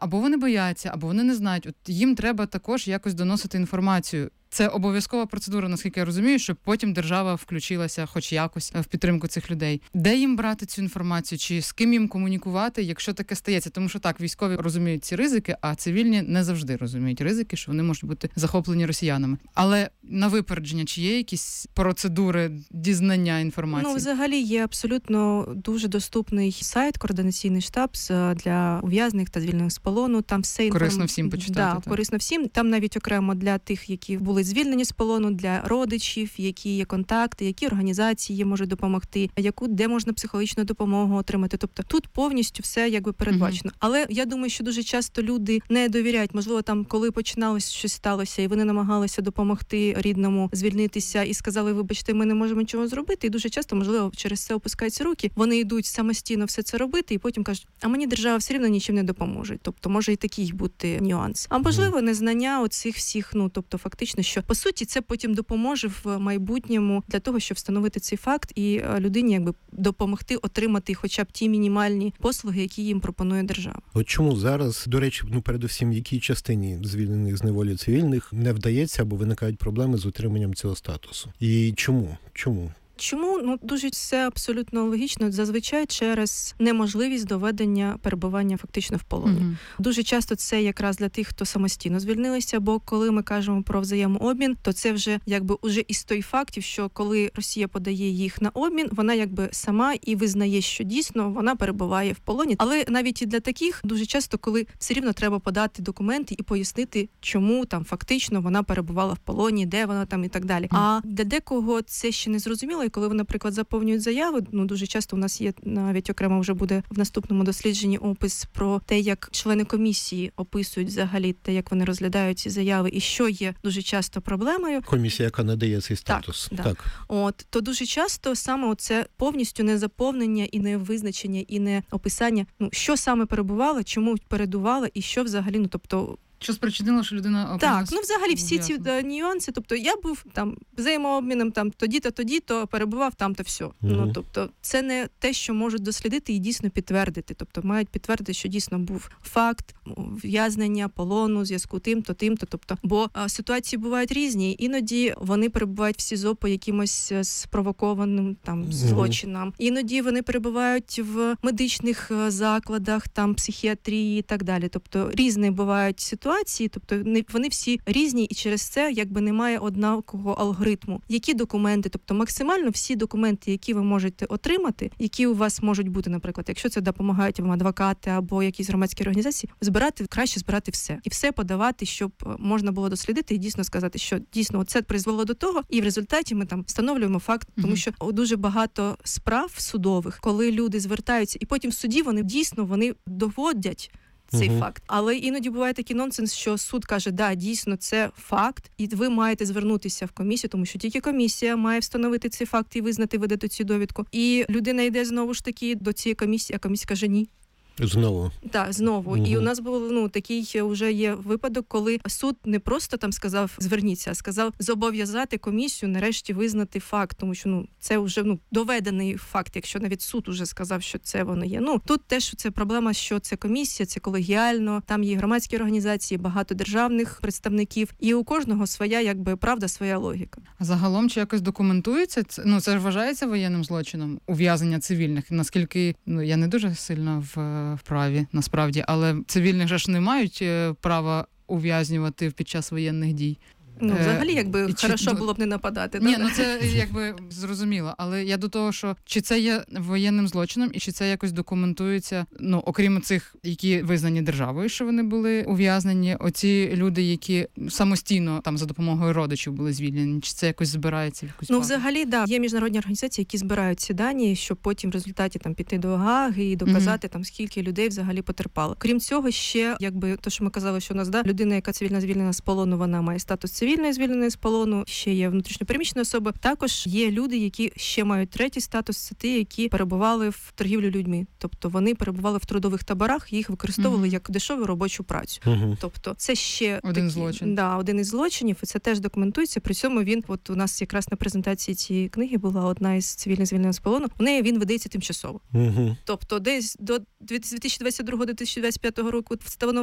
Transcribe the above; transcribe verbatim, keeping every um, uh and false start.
або вони бояться, або вони не знають. От їм треба також якось доносити інформацію. Це обов'язкова процедура, наскільки я розумію, щоб потім держава включилася хоч якось в підтримку цих людей. Де їм брати цю інформацію? Чи з ким їм комунікувати, якщо таке стається? Тому що так, військові розуміють ці ризики, а цивільні не завжди розуміють ризики, що вони можуть бути захоплені росіянами. Але на випередження, чи є якісь процедури дізнання інформації? Ну, взагалі є абсолютно дуже доступний сайт, координаційний штаб для ув'язнених та звільнених з полону. Там все інформ... корисно всім почитати. Да, так. корисно всім. Там навіть окремо для тих, які були звільнені з полону, для родичів, які є контакти, які організації можуть допомогти, яку де можна психологічну допомогу отримати. Тобто тут повністю все якби передбачено. Uh-huh. Але я думаю, що дуже часто люди не довіряють. Можливо, там, коли починалось щось сталося, і вони намагалися допомогти рідному звільнитися і сказали, вибачте, ми не можемо нічого зробити. І дуже часто, можливо, через це опускаються руки. Вони йдуть самостійно все це робити, і потім кажуть, а мені держава все рівно нічим не допоможе. Тобто може і такий бути нюанс. А можливо, незнання оцих всіх, ну тобто фактично, що по суті це потім допоможе в майбутньому для того, щоб встановити цей факт і людині якби допомогти отримати хоча б ті мінімальні послуги, які їм пропонує держава. От чому зараз, до речі, ну передусім, в якій частині звільнених з неволі цивільних не вдається або виникають проблеми з отриманням цього статусу? І чому? Чому? Чому? Ну, дуже все абсолютно логічно. Зазвичай через неможливість доведення перебування фактично в полоні. Uh-huh. Дуже часто це якраз для тих, хто самостійно звільнилися, бо коли ми кажемо про взаємообмін, то це вже якби уже із той фактів, що коли Росія подає їх на обмін, вона якби сама і визнає, що дійсно вона перебуває в полоні. Але навіть і для таких дуже часто, коли все рівно треба подати документи і пояснити, чому там фактично вона перебувала в полоні, де вона там і так далі. Uh-huh. А для декого це ще не зрозуміло. І коли ви, наприклад, заповнюють заяви, ну дуже часто у нас є навіть окремо вже буде в наступному дослідженні опис про те, як члени комісії описують взагалі те, як вони розглядають ці заяви, і що є дуже часто проблемою. Комісія, яка надає цей статус. Так, так. так. От, то дуже часто саме оце повністю не заповнення і не визначення, і не описання, ну, що саме перебувало, чому передувало, і що взагалі, ну, тобто, що спричинило, що людина... Так, ну взагалі всі ці нюанси, тобто я був там взаємообміном там тоді-то, тоді-то, перебував там-то все. Mm-hmm. Ну, тобто це не те, що можуть дослідити і дійсно підтвердити. Тобто мають підтвердити, що дійсно був факт в'язнення, полону, зв'язку тим-то, тим-то. Тобто, бо а, ситуації бувають різні. Іноді вони перебувають в СІЗО по якимось спровокованим там злочинам. Mm-hmm. Іноді вони перебувають в медичних закладах, там психіатрії і так далі. Тобто різні бувають ситуації. Тобто вони всі різні, і через це якби немає однакового алгоритму. Які документи, тобто максимально всі документи, які ви можете отримати, які у вас можуть бути, наприклад, якщо це допомагають вам адвокати або якісь громадські організації, збирати, краще збирати все. І все подавати, щоб можна було дослідити і дійсно сказати, що дійсно це призвело до того, і в результаті ми там встановлюємо факт, тому mm-hmm. що дуже багато справ судових, коли люди звертаються, і потім в суді вони дійсно вони доводять цей uh-huh. факт. Але іноді буває такий нонсенс, що суд каже, да, дійсно, це факт, і ви маєте звернутися в комісію, тому що тільки комісія має встановити цей факт і визнати, видати цю довідку. І людина йде знову ж таки до цієї комісії, а комісія каже, ні. Знову. Так, знову. Угу. І у нас був, ну, такий вже є випадок, коли суд не просто там сказав зверніться, а сказав зобов'язати комісію нарешті визнати факт, тому що, ну, це вже, ну, доведений факт, якщо навіть суд уже сказав, що це воно є. Ну, тут теж це проблема, що це комісія, це колегіально, там є громадські організації, багато державних представників, і у кожного своя, якби, правда, своя логіка. А загалом чи якось документується? Ну, це ж вважається воєнним злочином, ув'язнення цивільних, наскільки, ну, я не дуже сильно в вправі, насправді, але цивільних же ж не мають права ув'язнювати під час воєнних дій. Ну, взагалі, якби, чи... хорошо було б не нападати. Ні, да? ну це, якби, зрозуміло. Але я до того, що чи це є воєнним злочином, і чи це якось документується, ну, окрім цих, які визнані державою, що вони були ув'язнені, оці люди, які самостійно, там, за допомогою родичів були звільнені, чи це якось збирається в якусь Ну, базу? Взагалі, да, є міжнародні організації, які збирають ці дані, щоб потім в результаті там піти до Гааги і доказати, mm-hmm. там, скільки людей взагалі потерпало. Крім цього, ще, якби, то, що ми казали, що у нас, да, людина, яка цивільно звільнена з полону, вона має статус цивільної звільненої з полону, ще є внутрішньопереміщені особи. Також є люди, які ще мають третій статус, це ті, які перебували в торгівлі людьми. Тобто вони перебували в трудових таборах, їх використовували mm-hmm. як дешеву робочу працю. Mm-hmm. Тобто це ще один такі, злочин. Да, один із злочинів, і це теж документується. При цьому він, от у нас якраз на презентації цієї книги була одна із цивільних звільнених з полону. У неї він видається тимчасово. Mm-hmm. Тобто десь до дві тисячі двадцять другого - дві тисячі двадцять п'ятого року встановлено